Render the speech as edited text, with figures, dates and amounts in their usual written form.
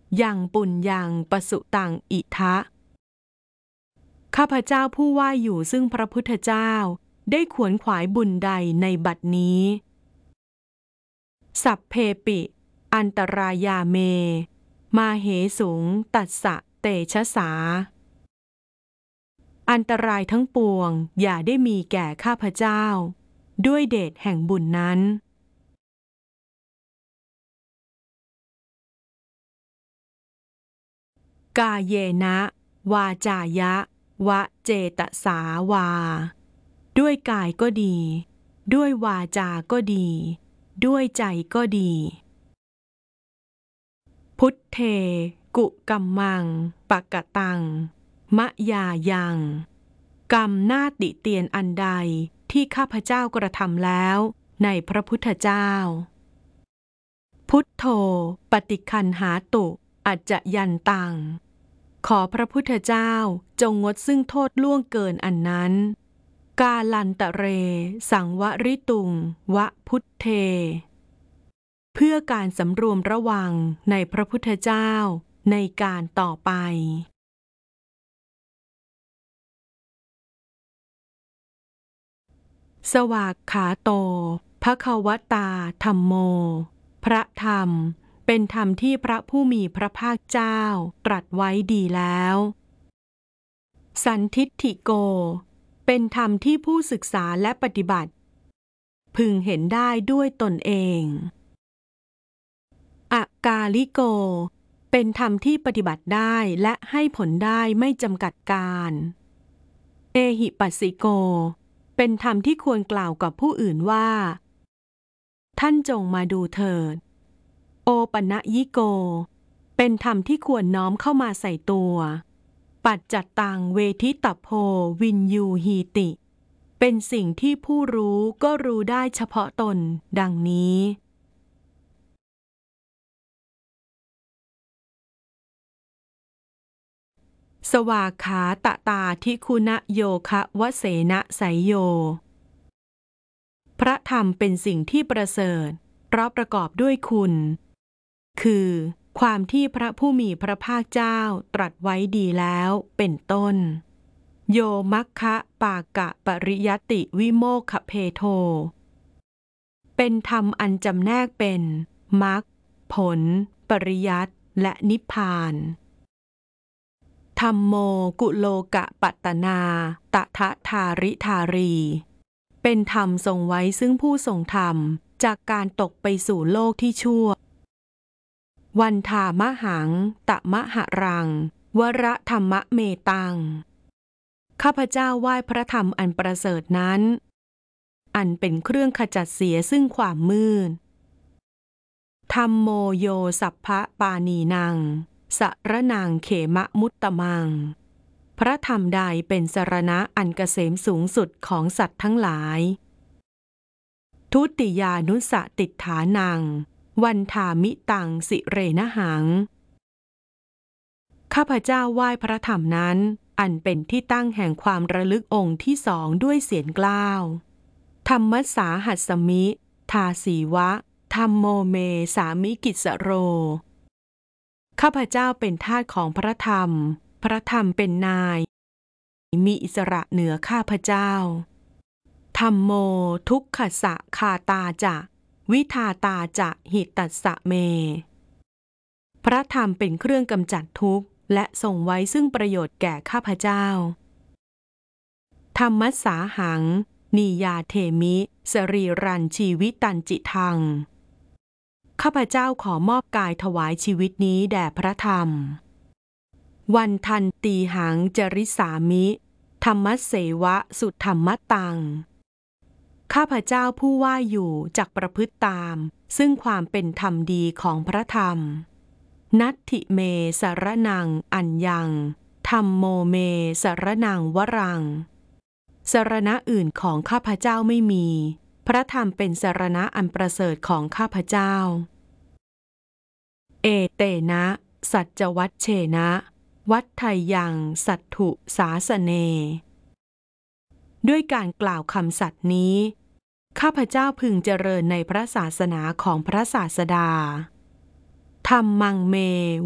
ยังปุญญังปสุตังอิทะข้าพเจ้าผู้ว่าอยู่ซึ่งพระพุทธเจ้าได้ขวนขวายบุญใดในบัดนี้สัพเพปิอันตรายาเมมาเหสุงตัสสะเตชะสาอันตรายทั้งปวงอย่าได้มีแก่ข้าพเจ้าด้วยเดชแห่งบุญนั้นกาเยนะวาจายะวะเจตสาวาด้วยกายก็ดีด้วยวาจาก็ดีด้วยใจก็ดีพุทเทกุกัมมังปะกะตังมะยายังกรรมน่าติเตียนอันใดที่ข้าพเจ้ากระทำแล้วในพระพุทธเจ้าพุทโธปฏิคันหาตุอัจจยันตังขอพระพุทธเจ้าจงงดซึ่งโทษล่วงเกินอันนั้นกาลันตะเรสังวริตุงวะพุทเทเพื่อการสำรวมระวังในพระพุทธเจ้าในการต่อไปสวากขาโตภควตาธัมโมพระธรรมเป็นธรรมที่พระผู้มีพระภาคเจ้าตรัสไว้ดีแล้วสันทิฏฐิโกเป็นธรรมที่ผู้ศึกษาและปฏิบัติพึงเห็นได้ด้วยตนเองอกาลิโกเป็นธรรมที่ปฏิบัติได้และให้ผลได้ไม่จำกัดการเอหิปัสสิโกเป็นธรรมที่ควรกล่าวกับผู้อื่นว่าท่านจงมาดูเถิดโอปนยิโกเป็นธรรมที่ควรน้อมเข้ามาใส่ตัวปัจจัตตังเวทิตโพวินยูหีติเป็นสิ่งที่ผู้รู้ก็รู้ได้เฉพาะตนดังนี้สวากขาตตาทิคุณโยคะวเสนะไสยโยพระธรรมเป็นสิ่งที่ประเสริฐเพราะประกอบด้วยคุณคือความที่พระผู้มีพระภาคเจ้าตรัสไว้ดีแล้วเป็นต้นโยมัคคะปากะปริยติวิโมคเพโทเป็นธรรมอันจำแนกเป็นมรรคผลปริยัติและนิพพานธัมโมกุโลกะปัตตนาตถะทาริธารีเป็นธรรมทรงไว้ซึ่งผู้ทรงธรรมจากการตกไปสู่โลกที่ชั่ววันธามหังตะมหรังวระธรรมเมตังข้าพเจ้าไหว้พระธรรมอันประเสริฐนั้นอันเป็นเครื่องขจัดเสียซึ่งความมืดธัมโมโยสัพพะปานีนังสรนังเขมะมุตตมังพระธรรมใดเป็นสรณะอันเกษมสูงสุดของสัตว์ทั้งหลายทุติยานุสติฏฐานังวันธามิตังสิเรนะหังข้าพเจ้าไหว้พระธรรมนั้นอันเป็นที่ตั้งแห่งความระลึกองค์ที่สองด้วยเสียงกล้าวธรรมสาหัสมิทาสีวะธัมโมเมสามิกิสโรข้าพเจ้าเป็นทาสของพระธรรมพระธรรมเป็นนายมีอิสระเหนือข้าพเจ้าธัมโมทุกขสะคาตาจะวิทาตาจะหิตัสสะเมพระธรรมเป็นเครื่องกำจัดทุกข์และส่งไว้ซึ่งประโยชน์แก่ข้าพเจ้าธัมมัสสาหังนียาเทมิสรีรันชีวิตันจิทังข้าพเจ้าขอมอบกายถวายชีวิตนี้แด่พระธรรมวันทันตีหังจริสามิธรรมเสวะสุธรรมตังข้าพเจ้าผู้ว่าอยู่จักประพฤติตามซึ่งความเป็นธรรมดีของพระธรรมนัตถิเมสรนังอัญญังธัมโมเมสรนังวรังสรณะอื่นของข้าพเจ้าไม่มีพระธรรมเป็นสรณะอันประเสริฐของข้าพเจ้าเอเตนะสัจวัชเชนะวัฏไทยังสัตถุสาสเนด้วยการกล่าวคำสัตย์นี้ข้าพเจ้าพึงเจริญในพระศาสนาของพระศาสดาธัมมังเม